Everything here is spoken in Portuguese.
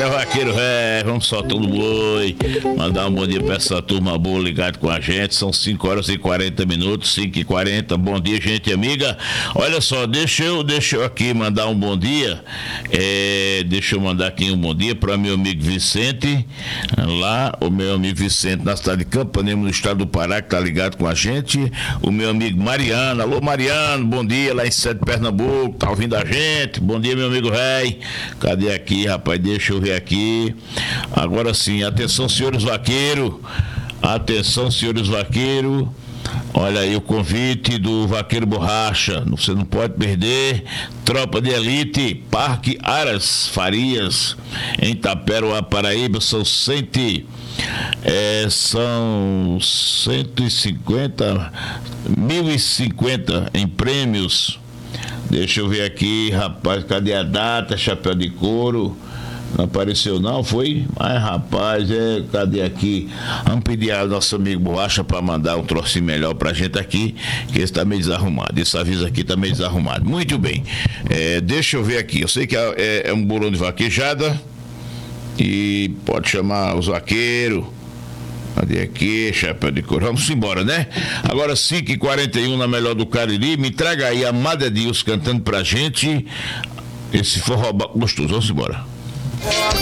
data, vaqueiro, vamos soltar o boi. Mandar um bom dia pra essa turma boa ligado com a gente. São 5 horas e 40 minutos, 5h40. Bom dia, gente amiga. Olha só, deixa eu aqui mandar um bom dia. Deixa eu mandar aqui um bom dia para meu amigo Vicente, lá, o meu amigo Vicente na cidade de Campanema, no estado do Pará, que tá ligado com a gente. O meu amigo Mariano, alô Mariano, bom dia, lá em Sede Pernambuco, tá ouvindo a gente? Bom dia, meu amigo Rei. Cadê aqui, rapaz? Deixa eu ver aqui. Agora sim, atenção, senhores vaqueiros. Atenção, senhores vaqueiros. Olha aí o convite do Vaqueiro Borracha, você não pode perder. Tropa de Elite, Parque Aras Farias, em Taperoá, Paraíba, são 150, 1.050 em prêmios. Deixa eu ver aqui, rapaz, cadê a data? Chapéu de couro. Não apareceu não, foi? Mas rapaz, cadê aqui? Vamos pedir ao nosso amigo Borracha para mandar um trocinho melhor pra gente aqui, que esse tá meio desarrumado. Esse aviso aqui tá meio desarrumado. Muito bem. Deixa eu ver aqui. Eu sei que é um bolão de vaquejada. E pode chamar os vaqueiros. Cadê aqui? Chapéu de couro. Vamos embora, né? Agora 5h41 na Melhor do Cariri. Me traga aí a Mada Dios cantando pra gente esse forró gostoso. Vamos embora.